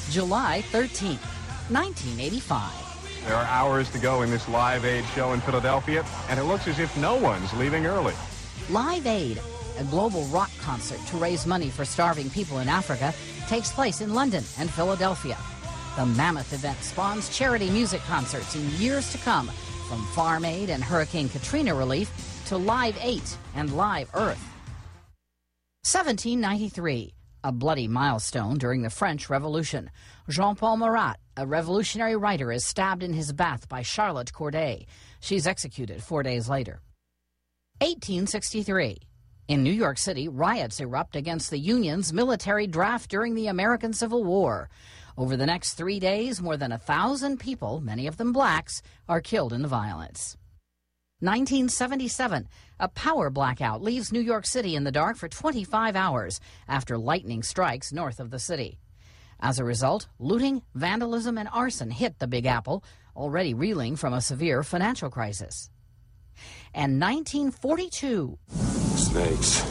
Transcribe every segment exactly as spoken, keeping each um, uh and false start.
July thirteenth, nineteen eighty-five. There are hours to go in this Live Aid show in Philadelphia, and it looks as if no one's leaving early. Live Aid, a global rock concert to raise money for starving people in Africa, takes place in London and Philadelphia. The mammoth event spawns charity music concerts in years to come, from Farm Aid and Hurricane Katrina relief to Live eight and Live Earth. seventeen ninety-three, a bloody milestone during the French Revolution. Jean-Paul Marat, a revolutionary writer, is stabbed in his bath by Charlotte Corday. She's executed four days later. eighteen sixty-three. In New York City, riots erupt against the Union's military draft during the American Civil War. Over the next three days, more than a thousand people, many of them blacks, are killed in the violence. nineteen seventy-seven. A power blackout leaves New York City in the dark for twenty-five hours after lightning strikes north of the city. As a result, looting, vandalism, and arson hit the Big Apple, already reeling from a severe financial crisis. And nineteen forty-two. Snakes.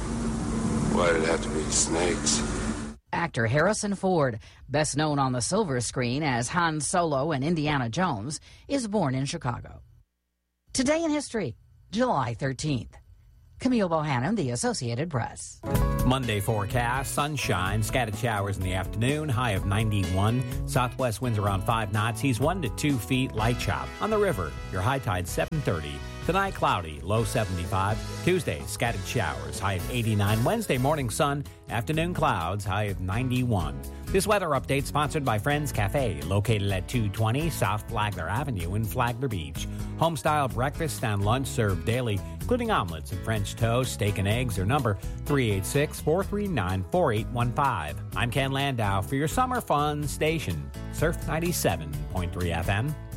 Why did it have to be snakes? Actor Harrison Ford, best known on the silver screen as Han Solo and Indiana Jones, is born in Chicago. Today in history, July thirteenth. Camille Bohannon, The Associated Press. Monday forecast, sunshine, scattered showers in the afternoon, high of ninety-one. Southwest winds around five knots. He's one to two feet, light chop. On the river, your high tide seven thirty. Tonight, cloudy, low seventy-five. Tuesday, scattered showers, high of eighty-nine. Wednesday, morning sun, afternoon clouds, high of ninety-one. This weather update sponsored by Friends Cafe, located at two twenty South Flagler Avenue in Flagler Beach. Home-style breakfast and lunch served daily, including omelets and French toast, steak and eggs. Their number, three eight six, four three nine, four eight one five. I'm Ken Landau for your summer fun station, Surf ninety-seven point three F M.